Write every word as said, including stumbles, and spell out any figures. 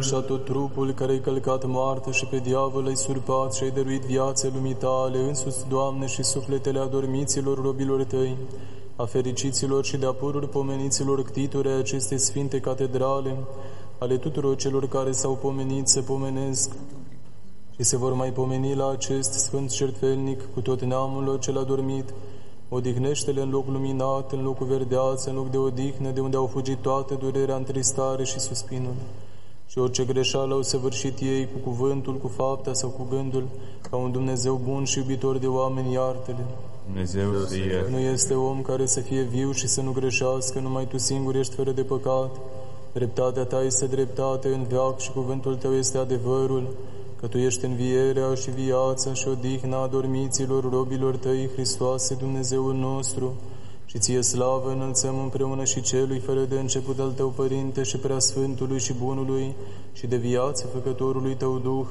înfășat tot trupul care ai călcat moarte și pe diavol ai surpat și ai dăruit viață lumii tale, însuți, Doamne, și sufletele adormiților robilor tăi, a fericiților și de-a pururi pomeniților ctituri ai acestei sfinte catedrale, ale tuturor celor care s-au pomenit se pomenesc și se vor mai pomeni la acest sfânt certfelnic cu tot neamul lor cel adormit. Odihnește-le în loc luminat, în locul verdeață, în loc de odihnă, de unde au fugit toată durerea, întristare și suspinul. Și orice greșeală au săvârșit ei cu cuvântul, cu fapta sau cu gândul, ca un Dumnezeu bun și iubitor de oameni, iartă-le. Dumnezeu să ierte. Nu este om care să fie viu și să nu greșească, numai Tu singur ești fără de păcat. Dreptatea Ta este dreptate în veac și cuvântul Tău este adevărul, că Tu ești învierea și viața și odihna adormiților robilor Tăi, Hristoase, Dumnezeul nostru, și Ție slavă înălțăm împreună și Celui fără de început al Tău, Părinte, și Preasfântului și Bunului și de viață Făcătorului Tău Duh,